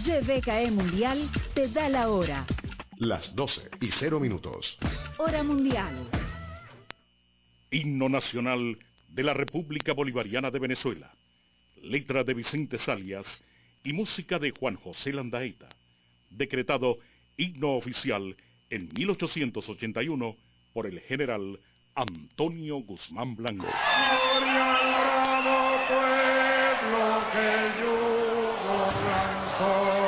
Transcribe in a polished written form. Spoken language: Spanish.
GBKE Mundial te da la hora. Las 12:00. Hora mundial. Himno nacional de la República Bolivariana de Venezuela. Letra de Vicente Salias y música de Juan José Landaeta. Decretado himno oficial en 1881 por el general Antonio Guzmán Blanco. Gloria al bravo pueblo que el yugo lanzó.